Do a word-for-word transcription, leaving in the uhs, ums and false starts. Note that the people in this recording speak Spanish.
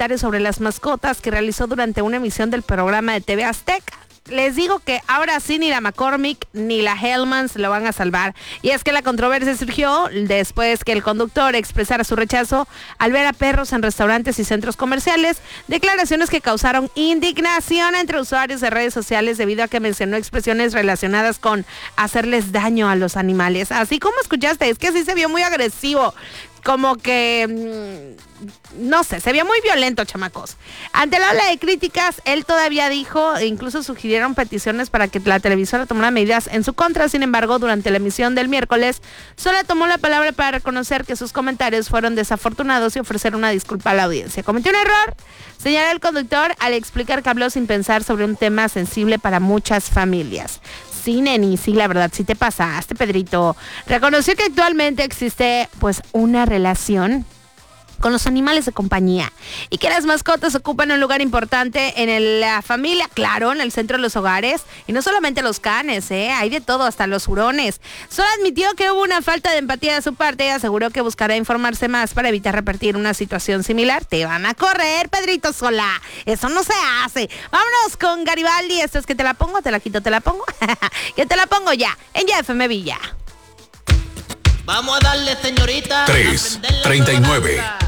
comentarios sobre las mascotas que realizó durante una emisión del programa de T V Azteca. Les digo que ahora sí ni la McCormick ni la Hellmann's lo van a salvar. Y es que la controversia surgió después que el conductor expresara su rechazo al ver a perros en restaurantes y centros comerciales, declaraciones que causaron indignación entre usuarios de redes sociales debido a que mencionó expresiones relacionadas con hacerles daño a los animales. Así como escuchaste, es que sí se vio muy agresivo. Como que, mmm, no sé, se vio muy violento, chamacos. Ante la ola de críticas, él todavía dijo, e incluso sugirieron peticiones para que la televisora tomara medidas en su contra. Sin embargo, durante la emisión del miércoles, solo tomó la palabra para reconocer que sus comentarios fueron desafortunados y ofrecer una disculpa a la audiencia. Cometió un error, señaló el conductor al explicar que habló sin pensar sobre un tema sensible para muchas familias. Sí, neni, sí, la verdad, sí te pasaste, Pedrito. Reconoció que actualmente existe, pues, una relación con los animales de compañía y que las mascotas ocupan un lugar importante en el, la familia, claro, en el centro de los hogares, y no solamente los canes, ¿eh? Hay de todo, hasta los hurones. Solo admitió que hubo una falta de empatía de su parte y aseguró que buscará informarse más para evitar repetir una situación similar. Te van a correr, Pedrito Sola, eso no se hace. Vámonos con Garibaldi. Esto es que te la pongo, te la quito, te la pongo. Que te la pongo ya, en Ya F M Villa. Vamos a darle, señorita. tres treinta y nueve